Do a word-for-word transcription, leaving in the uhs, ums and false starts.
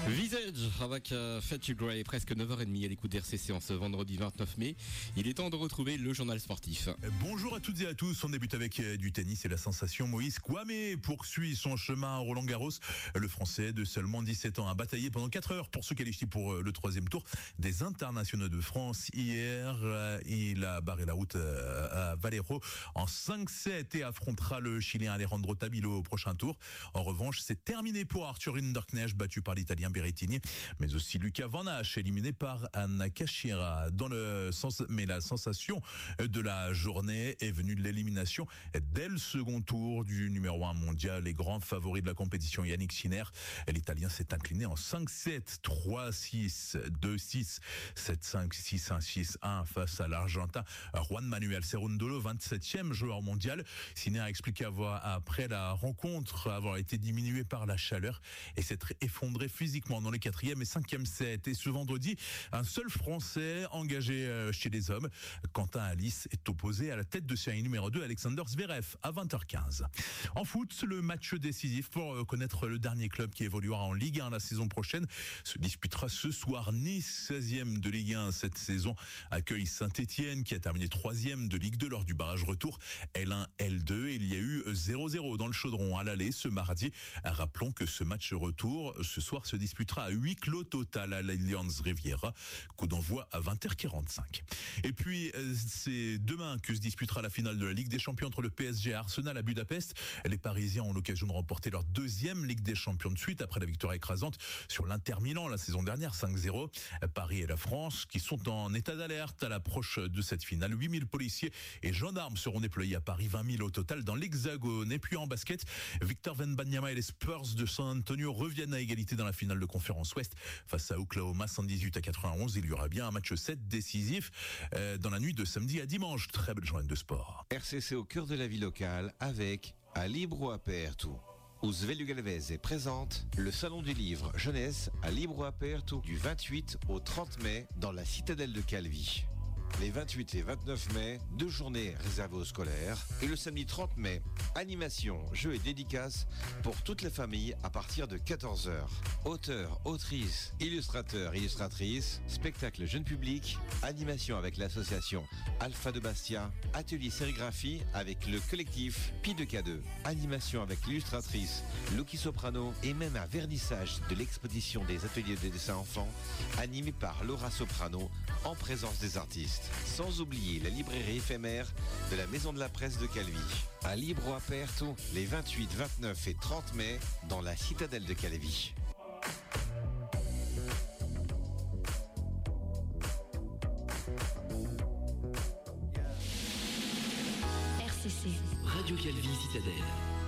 Visage avec euh, Fetty Gray, presque neuf heures trente à l'écoute d'R C C en ce vendredi vingt-neuf mai. Il est temps de retrouver le journal sportif. Bonjour à toutes et à tous, on débute avec euh, du tennis et la sensation Moïse Kouamé poursuit son chemin à Roland-Garros. Le Français de seulement dix-sept ans a bataillé pendant quatre heures pour se qualifier pour euh, le troisième tour des internationaux de France. Hier, euh, il a barré la route euh, à Valero en cinq sept et affrontera le Chilien Alejandro Tabilo au prochain tour. En revanche, c'est terminé pour Arthur Hinderknecht, battu par l'Italien Berrettini, mais aussi Lucas Van Hache, éliminé par Anna Kashira. Dans le sens, mais la sensation de la journée est venue de l'élimination dès le second tour du numéro un mondial, les grands favoris de la compétition, Yannick Sinner. L'Italien s'est incliné en cinq sept, trois six, deux six, sept cinq, six un, six un face à l'Argentin Juan Manuel Cerundolo, vingt-septième joueur mondial. Sinner a expliqué avoir, après la rencontre, avoir été diminué par la chaleur et s'être effondré physiquement dans les quatrième et cinquième sets. Et ce vendredi, un seul Français engagé chez les hommes, Quentin Alice, est opposé à la tête de série numéro deux, Alexander Zverev, à vingt heures quinze. En foot, le match décisif pour connaître le dernier club qui évoluera en Ligue un la saison prochaine se disputera ce soir. Nice, seizième de Ligue un cette saison, accueille Saint-Etienne qui a terminé troisième de Ligue deux lors du barrage retour L un L deux. Il y a eu zéro zéro dans le Chaudron à l'aller ce mardi. Rappelons que ce match retour ce soir se disputera à huis clos total à l'Allianz Riviera. Coup d'envoi à vingt heures quarante-cinq. Et puis, c'est demain que se disputera la finale de la Ligue des Champions entre le P S G et Arsenal à Budapest. Les Parisiens ont l'occasion de remporter leur deuxième Ligue des Champions de suite après la victoire écrasante sur l'Inter Milan la saison dernière, cinq zéro. Paris et la France qui sont en état d'alerte à l'approche de cette finale. huit mille policiers et gendarmes seront déployés à Paris, vingt mille au total dans l'Hexagone. Et puis en basket, Victor Wembanyama et les Spurs de San Antonio reviennent à égalité dans la finale de conférence Ouest face à Oklahoma, cent dix-huit à quatre-vingt-onze. Il y aura bien un match sept décisif euh, dans la nuit de samedi à dimanche. Très belle journée de sport. R C C au cœur de la vie locale avec à Libro Aperto. Ousvelio Galvez présente le Salon du Livre Jeunesse à Libro Aperto du vingt-huit au trente mai dans la citadelle de Calvi. Les vingt-huit et vingt-neuf mai, deux journées réservées aux scolaires. Et le samedi trente mai, animation, jeux et dédicaces pour toute la famille à partir de quatorze heures. Auteurs, autrices, illustrateurs, illustratrices, spectacle jeune public, animation avec l'association Alpha de Bastia, atelier sérigraphie avec le collectif Pi de K deux, animation avec l'illustratrice Lucky Soprano et même un vernissage de l'exposition des ateliers de dessin enfants animé par Laura Soprano en présence des artistes. Sans oublier la librairie éphémère de la Maison de la Presse de Calvi. À Libro Aperto, les vingt-huit, vingt-neuf et trente mai, dans la citadelle de Calvi. R C C. Radio Calvi Citadelle.